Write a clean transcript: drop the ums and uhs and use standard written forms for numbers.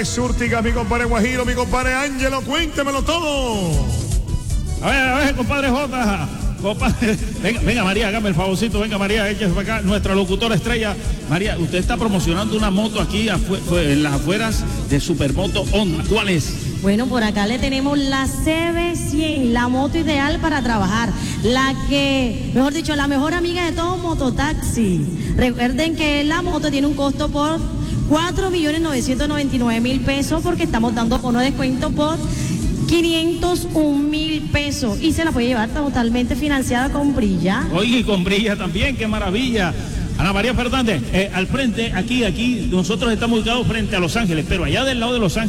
Súrtica, mi compadre Guajiro, mi compadre Ángelo, cuéntemelo todo. A ver, compadre Jota. Compadre, venga María, hágame el favorcito, venga María, échese para acá, nuestra locutora estrella. María, usted está promocionando una moto aquí en las afueras de Supermoto Honda. ¿Cuál es? Bueno, por acá le tenemos la CB100, la moto ideal para trabajar, la que, mejor dicho, la mejor amiga de todo mototaxi. Recuerden que la moto tiene un costo por 4.999.000 pesos porque estamos dando bono de descuento por 501.000 pesos y se la puede llevar totalmente financiada con Brilla. Oye, y con Brilla también, qué maravilla. Ana María Fernández, al frente, aquí, nosotros estamos ubicados frente a Los Ángeles, pero allá del lado de Los Ángeles.